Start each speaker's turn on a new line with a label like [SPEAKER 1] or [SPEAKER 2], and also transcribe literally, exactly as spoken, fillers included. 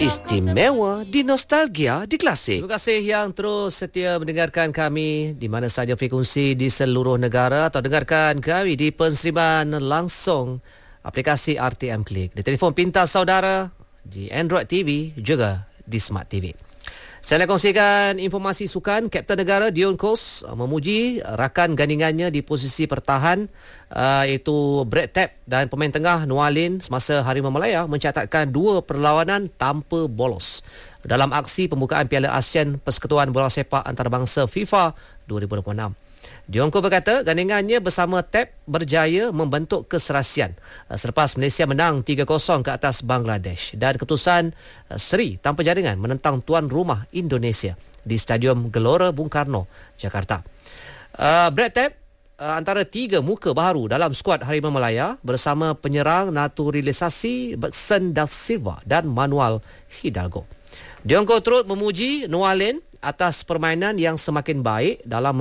[SPEAKER 1] Istimewa di Nostalgia di Klasik. Terima kasih yang terus setia mendengarkan kami di mana sahaja frekuensi di seluruh negara atau dengarkan kami di penseriban langsung aplikasi R T M Klik di telefon pintar saudara, di Android T V juga di Smart T V. Saya nak kongsikan informasi sukan. Kapten negara Dion Kos memuji rakan gandingannya di posisi pertahan uh, iaitu Brad Tapp dan pemain tengah Noah Lane semasa Harimau Malaya mencatatkan dua perlawanan tanpa bolos dalam aksi pembukaan Piala ASEAN Persekutuan Bola Sepak Antarabangsa FIFA dua ribu dua puluh enam. Diongko berkata gandingannya bersama Tapp berjaya membentuk keserasian selepas Malaysia menang tiga kosong ke atas Bangladesh dan keputusan seri tanpa jaringan menentang tuan rumah Indonesia di Stadium Gelora Bung Karno, Jakarta. Uh, Brad Tapp uh, antara tiga muka baru dalam skuad Harimau Malaya bersama penyerang naturalisasi Bergson da Silva dan Manuel Hidalgo. Diongko turut memuji Noah Lane atas permainan yang semakin baik dalam